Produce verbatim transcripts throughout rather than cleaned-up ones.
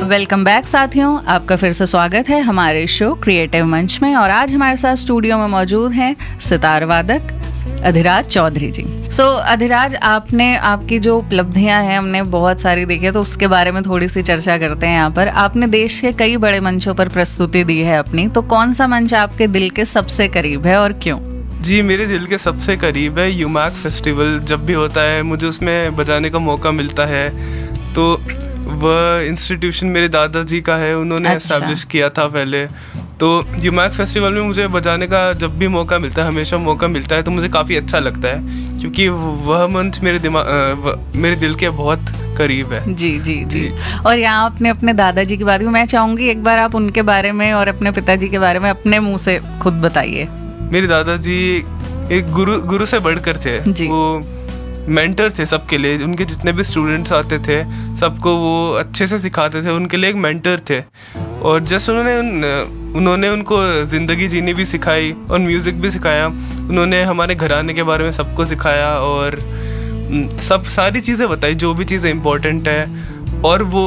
Welcome back साथियों, आपका फिर से स्वागत है हमारे शो क्रिएटिव मंच में। और आज हमारे साथ स्टूडियो में मौजूद हैं सितार वादक अधिराज चौधरी जी। सो so, अधिराज, आपने आपकी जो उपलब्धियां हैं हमने बहुत सारी देखी है, तो उसके बारे में थोड़ी सी चर्चा करते हैं यहाँ पर। आपने देश के कई बड़े मंचों पर प्रस्तुति दी है अपनी, तो कौन सा मंच आपके दिल के सबसे करीब है और क्यों? जी, मेरे दिल के सबसे करीब है यूमैक फेस्टिवल। जब भी होता है मुझे उसमें बजाने का मौका मिलता है, तो वह इंस्टीट्यूशन मेरे दादाजी का है, उन्होंने एस्टैब्लिश किया था पहले। तो यूमैक फेस्टिवल में मुझे बजाने का जब भी मौका मिलता है, हमेशा मौका मिलता है, तो मुझे काफ़ी अच्छा लगता है, क्योंकि वह मंच मेरे दिमाग मेरे दिल के बहुत करीब है। जी जी जी, जी। और यहाँ आपने अपने दादाजी की बात की, मैं चाहूँगी एक बार आप उनके बारे में और अपने पिताजी के बारे में अपने मुँह से खुद बताइए। मेरे दादाजी एक गुरु गुरु से बढ़कर थे। वो मेंटर थे सबके लिए, उनके जितने भी स्टूडेंट्स आते थे सबको वो अच्छे से सिखाते थे, उनके लिए एक मेंटर थे। और जस्ट उन्होंने उन, उन्होंने उनको ज़िंदगी जीनी भी सिखाई और म्यूज़िक भी सिखाया। उन्होंने हमारे घराने के बारे में सबको सिखाया और सब सारी चीज़ें बताई, जो भी चीज़ें इम्पोर्टेंट है। और वो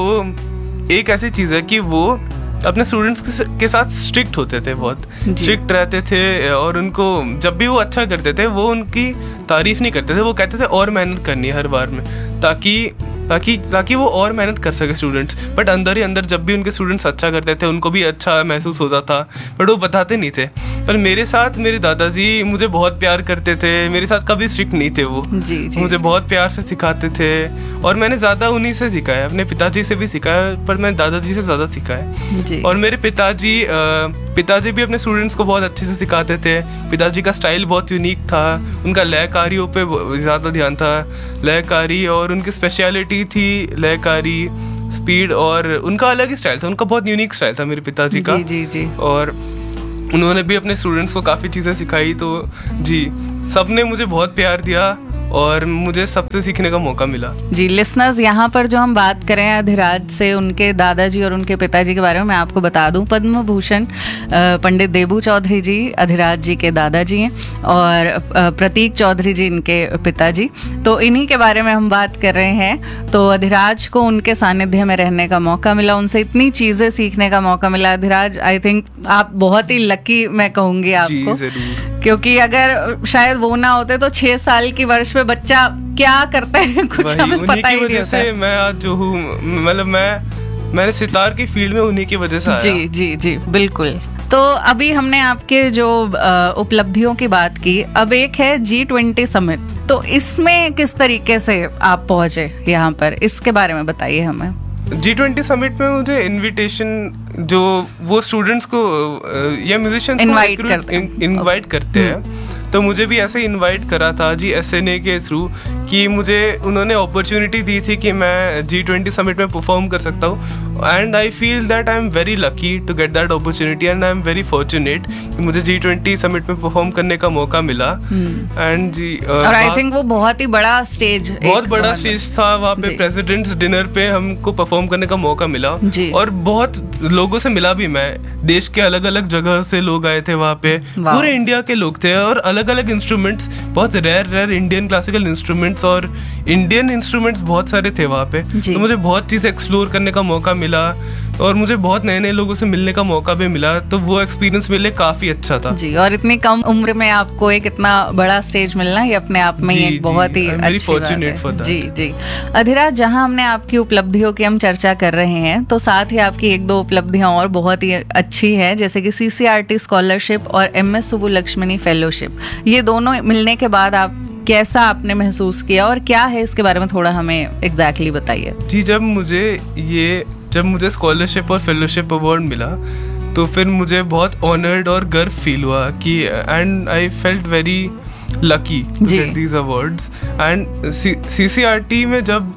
एक ऐसी चीज़ है कि वो अपने स्टूडेंट्स के साथ स्ट्रिक्ट होते थे, बहुत स्ट्रिक्ट रहते थे। और उनको जब भी वो अच्छा करते थे वो उनकी तारीफ नहीं करते थे, वो कहते थे और मेहनत करनी है हर बार में, ताकि ताकि ताकि वो और मेहनत कर सके स्टूडेंट्स। बट अंदर ही अंदर जब भी उनके स्टूडेंट्स अच्छा करते थे उनको भी अच्छा महसूस होता था, बट वो बताते नहीं थे। पर मेरे साथ मेरे दादाजी मुझे बहुत प्यार करते थे, मेरे साथ कभी स्ट्रिक्ट नहीं थे वो। जी, जी, मुझे जी. बहुत प्यार से सिखाते थे और मैंने ज़्यादा उन्हीं से सीखा है, अपने पिताजी से भी सीखा है, पर मैंने दादाजी से ज़्यादा सीखा है। और मेरे पिताजी पिताजी भी अपने स्टूडेंट्स को बहुत अच्छे से सिखाते थे। पिताजी का स्टाइल बहुत यूनिक था, उनका लयकारियों पे ज़्यादा ध्यान था, लयकारी, और उनकी स्पेशलिटी थी लयकारी, स्पीड, और उनका अलग ही स्टाइल था, उनका बहुत यूनिक स्टाइल था मेरे पिताजी का। जी, जी, जी। और उन्होंने भी अपने स्टूडेंट्स को काफ़ी चीज़ें सिखाई। तो जी, सबने मुझे बहुत प्यार दिया और मुझे सबसे सीखने का मौका मिला। जी लिसनर्स, यहाँ पर जो हम बात करें अधिराज से, उनके दादाजी और उनके पिताजी के बारे में मैं आपको बता दूं, पद्म भूषण पंडित देबू चौधरी जी अधिराज जी के दादाजी हैं और प्रतीक चौधरी जी इनके पिताजी। तो इन्हीं के बारे में हम बात कर रहे हैं। तो अधिराज को उनके सानिध्य में रहने का मौका मिला, उनसे इतनी चीज़ें सीखने का मौका मिला। अधिराज, आई थिंक आप बहुत ही लकी, मैं कहूँगी आपको, क्योंकि अगर शायद वो ना होते तो छह साल की वर्ष में बच्चा क्या करता है कुछ हमें पता ही नहीं होता है। मैं आज जो हूँ, मतलब मैं मैंने सितार की फील्ड में उन्हीं की वजह से आया। जी जी जी, बिल्कुल। तो अभी हमने आपके जो उपलब्धियों की बात की, अब एक है जी ट्वेंटी समिट, तो इसमें किस तरीके से आप पहुंचे यहाँ पर, इसके बारे में बताइए हमें। जी ट्वेंटी समिट में मुझे इनविटेशन, जो वो स्टूडेंट्स को या म्यूजिशियंस इनवाइट करते हैं, इनवाइट करते हैं, तो मुझे भी ऐसे इनवाइट करा था जी एस एन ए के थ्रू, कि मुझे उन्होंने अपॉर्चुनिटी दी थी कि मैं जी ट्वेंटी समिट में परफॉर्म कर सकता हूँ। And I feel that I am very lucky to get that opportunity and I am very fortunate कि मुझे जी ट्वेंटी समिट में परफॉर्म करने का मौका मिला। एंड जी uh, और आई थिंक वो बहुत ही बड़ा स्टेज, बहुत बड़ा स्टेज था वहाँ पे। प्रेसिडेंट्स डिनर पे हमको परफॉर्म करने का मौका मिला और बहुत लोगों से मिला भी मैं। देश के अलग अलग जगह से लोग आए थे वहाँ पे, पूरे इंडिया के लोग थे, और अलग अलग इंस्ट्रूमेंट्स, बहुत rare rare Indian classical instruments और इंडियन इंस्ट्रूमेंट्स बहुत सारे थे वहाँ पे। तो मुझे बहुत चीज़ एक्सप्लोर करने का मौका मिला और मुझे बहुत नए नए लोगों से मिलने का मौका भी मिला। तो वो एक्सपीरियंस मेरे लिए काफ़ी अच्छा था। जी, और इतनी कम उम्र में आपको एक इतना बड़ा स्टेज मिलना, ये अपने आप में एक बहुत ही अच्छी बात है। जी जी, अधिराज, जहाँ हमने आपकी उपलब्धियों की हम चर्चा कर रहे हैं, तो साथ ही आपकी एक दो उपलब्धियाँ और बहुत ही अच्छी है, जैसे कि सी सी आर टी स्कॉलरशिप और एम एस सुब्बुलक्ष्मी फेलोशिप। ये दोनों मिलने के बाद आप कैसा आपने महसूस किया और क्या है इसके बारे में थोड़ा हमें एग्जैक्टली बताइए। जी, जब मुझे ये जब मुझे स्कॉलरशिप और फेलोशिप अवार्ड मिला तो फिर मुझे बहुत ऑनर्ड और गर्व फील हुआ कि, and I felt very lucky to get these awards. And C C R T में जब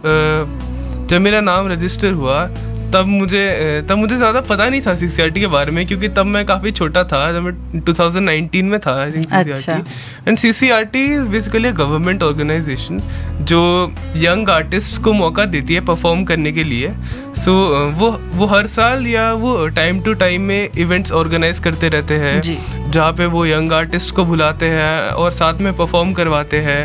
जब मेरा नाम रजिस्टर हुआ, तब मुझे तब मुझे ज़्यादा पता नहीं था सी सी आर टी के बारे में, क्योंकि तब मैं काफ़ी छोटा था, जब मैं टू थाउजेंड नाइनटीन में था I think C C R T. And C C R T is basically government organisation जो यंग आर्टिस्ट को मौका देती है परफॉर्म करने के लिए। सो so, वो वो हर साल या वो टाइम टू टाइम में इवेंट्स ऑर्गेनाइज करते रहते हैं, जहाँ पे वो यंग आर्टिस्ट को बुलाते हैं और साथ में परफॉर्म करवाते हैं।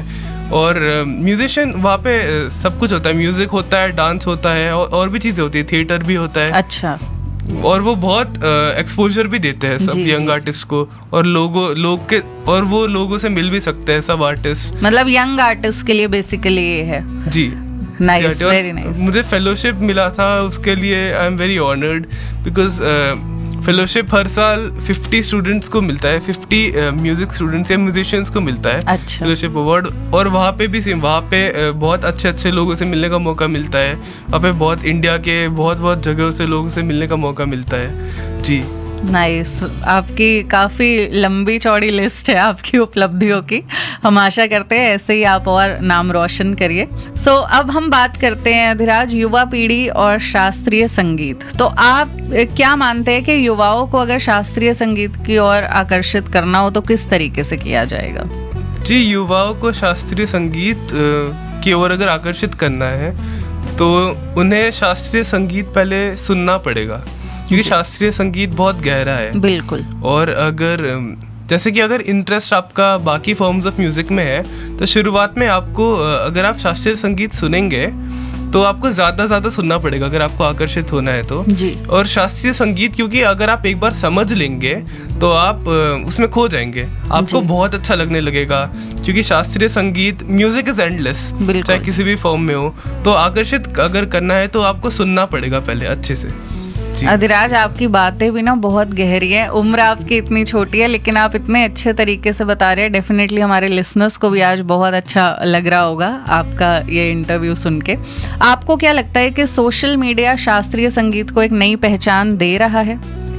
और म्यूजिशियन वहाँ पे सब कुछ होता है, म्यूजिक होता है, डांस होता है और, और भी चीज़ें होती है, थिएटर भी होता है। अच्छा। और वो बहुत एक्सपोजर भी देते हैं सब यंग आर्टिस्ट को, और लोगों लोग के और वो लोगों से मिल भी सकते हैं सब आर्टिस्ट। मतलब यंग आर्टिस्ट के लिए बेसिकली ये है। जी, नाइस, वेरी नाइस। मुझे फेलोशिप मिला था, उसके लिए I am very honoured, because fellowship हर साल फिफ्टी स्टूडेंट्स को मिलता है, फिफ्टी म्यूजिक स्टूडेंट्स या म्यूजिशियंस को मिलता है अच्छा। Fellowship award. और वहाँ पे भी सेम, वहाँ पे uh, बहुत अच्छे अच्छे लोगों से मिलने का मौका मिलता है, वहाँ पे बहुत इंडिया के बहुत बहुत जगहों से लोगों से मिलने का मौका मिलता है। जी, नाइस nice. आपकी काफ़ी लंबी चौड़ी लिस्ट है आपकी उपलब्धियों की। हम आशा करते हैं ऐसे ही आप और नाम रोशन करिए। सो so, अब हम बात करते हैं अधिराज, युवा पीढ़ी और शास्त्रीय संगीत। तो आप क्या मानते हैं कि युवाओं को अगर शास्त्रीय संगीत की ओर आकर्षित करना हो तो किस तरीके से किया जाएगा? जी, युवाओं को शास्त्रीय संगीत की ओर अगर आकर्षित करना है तो उन्हें शास्त्रीय संगीत पहले सुनना पड़ेगा, क्योंकि शास्त्रीय संगीत बहुत गहरा है। बिल्कुल। और अगर जैसे कि अगर इंटरेस्ट आपका बाकी फॉर्म्स ऑफ म्यूजिक में है तो शुरुआत में आपको, अगर आप शास्त्रीय संगीत सुनेंगे तो आपको ज़्यादा ज़्यादा सुनना पड़ेगा अगर आपको आकर्षित होना है तो जी। और शास्त्रीय संगीत, क्योंकि अगर आप एक बार समझ लेंगे तो आप उसमें खो जाएंगे, आपको बहुत अच्छा लगने लगेगा, क्योंकि शास्त्रीय संगीत, म्यूजिक इज एंडलेस, चाहे किसी भी फॉर्म में हो। तो आकर्षित अगर करना है तो आपको सुनना पड़ेगा पहले अच्छे से। अधिराज, आपकी बातें भी ना बहुत गहरी है, उम्र आपकी इतनी छोटी है लेकिन आप इतने अच्छे तरीके से बता रहे हैं। डेफिनेटली हमारे लिसनर्स को भी आज बहुत अच्छा लग रहा होगा आपका ये इंटरव्यू सुन के। आपको क्या लगता है कि सोशल मीडिया शास्त्रीय संगीत को एक नई पहचान दे रहा है?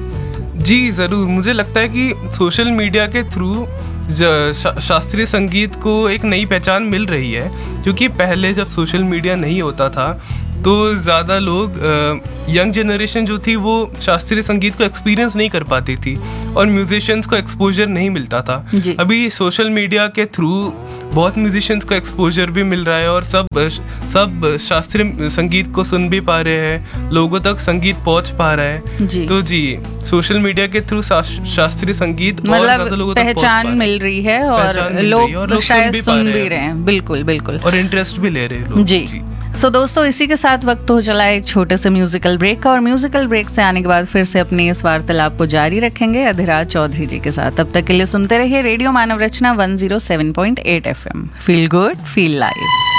जी ज़रूर, मुझे लगता है कि सोशल मीडिया के थ्रू शा, शास्त्रीय संगीत को एक नई पहचान मिल रही है, क्योंकि पहले जब सोशल मीडिया नहीं होता था तो ज़्यादा लोग, यंग जनरेशन जो थी वो शास्त्रीय संगीत को एक्सपीरियंस नहीं कर पाती थी और म्यूजिशियंस को एक्सपोजर नहीं मिलता था। अभी सोशल मीडिया के थ्रू बहुत म्यूजिशियंस को एक्सपोजर भी मिल रहा है और सब सब शास्त्रीय संगीत को सुन भी पा रहे हैं, लोगों तक संगीत पहुंच पा रहा है। जी। तो जी, सोशल मीडिया के थ्रू शास्त्रीय संगीत मतलब और ज़्यादा लोगों तक पहचान मिल रही है और लोग शायद सुन भी रहे हैं। बिल्कुल बिल्कुल, और इंटरेस्ट भी ले रहे हैं लोग। जी। सो so, दोस्तों, इसी के साथ वक्त हो चला एक छोटे से म्यूजिकल ब्रेक का, और म्यूजिकल ब्रेक से आने के बाद फिर से अपनी इस वार्तालाप को जारी रखेंगे अधिराज चौधरी जी के साथ। तब तक के लिए सुनते रहिए रेडियो मानव रचना one zero seven point eight F M. Feel good, feel live.